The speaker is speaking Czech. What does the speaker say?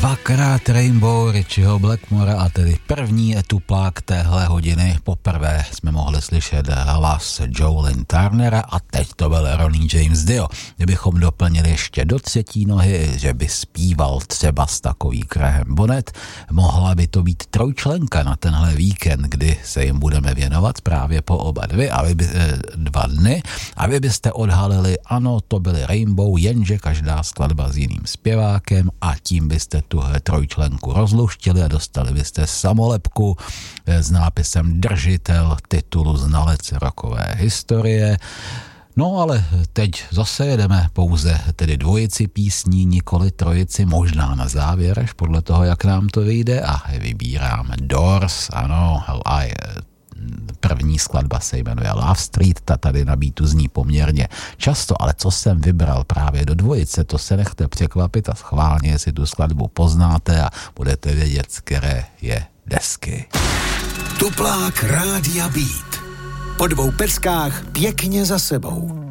Dvakrát Rainbow Richieho Blackmora a tedy první tuplák téhle hodiny. Poprvé jsme mohli slyšet hlas Jolene Turnera a teď to byl Ronnie James Dio. Kdybychom doplnili ještě do třetí nohy, že by zpíval třeba takový Graham Bonnet, mohla by to být trojčlenka na tenhle víkend, kdy se jim budeme věnovat právě po oba dva dny a vy byste odhalili, ano, to byly Rainbow, jenže každá skladba s jiným zpěvákem a tím byste tuhle trojčlenku rozluštili a dostali byste samolepku s nápisem držitel titulu znalec rockové historie. No ale teď zase jedeme pouze tedy dvojici písní, nikoli trojici, možná na závěr, až podle toho, jak nám to vyjde a vybírám Doors, ano, první skladba se jmenuje Love Street, ta tady na beatu zní poměrně často, ale co jsem vybral právě do dvojice, to se nechte překvapit a schválně, jestli tu skladbu poznáte a budete vědět, z které je desky. Tuplák Rádia Beat. Po dvou peckách pěkně za sebou.